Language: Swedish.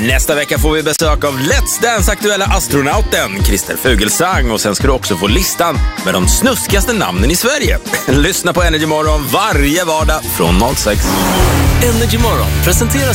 Nästa vecka får vi besök av Let's Dance-aktuella astronauten Christer Fuglesang. Och sen ska du också få listan med de snuskigaste namnen i Sverige. Lyssna på Energy Morgon varje vardag från 06. Energy Morgon presenteras